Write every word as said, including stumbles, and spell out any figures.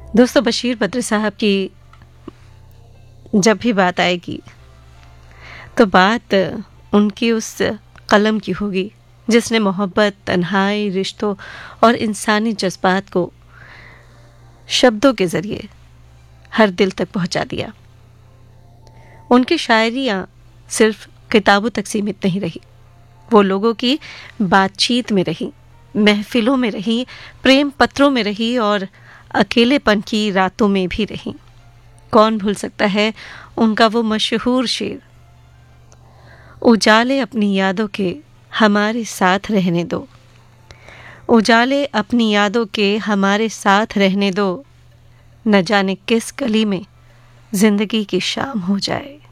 दोस्तों, बशीर बद्र साहब की जब भी बात आएगी तो बात उनकी उस कलम की होगी जिसने मोहब्बत, तन्हाई, रिश्तों और इंसानी जज्बात को शब्दों के ज़रिए हर दिल तक पहुंचा दिया। उनकी शायरियाँ सिर्फ किताबों तक सीमित नहीं रही, वो लोगों की बातचीत में रही, महफिलों में रही, प्रेम पत्रों में रही और अकेलेपन की रातों में भी रही। कौन भूल सकता है उनका वो मशहूर शेर, उजाले अपनी यादों के हमारे साथ रहने दो, उजाले अपनी यादों के हमारे साथ रहने दो, न जाने किस गली में जिंदगी की शाम हो जाए।